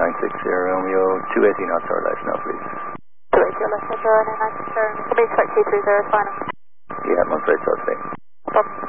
Romeo, 280 knots or less now, please. 280 or less, Roger, 960, can we expect 230 final? Yeah, I'm afraid so, I'll say. No problem.